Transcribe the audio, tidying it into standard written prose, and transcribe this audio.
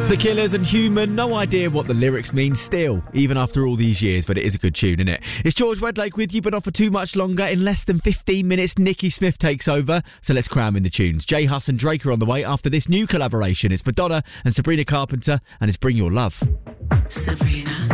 The Killers and Human, no idea what the lyrics mean still, even after all these years, but it is a good tune, isn't it? It's George Wedlake with you, but not for too much longer. In less than 15 minutes, Nikki Smith takes over, so let's cram in the tunes. J Hus and Drake are on the way after this new collaboration. It's Madonna and Sabrina Carpenter, and it's Bring Your Love. Sabrina.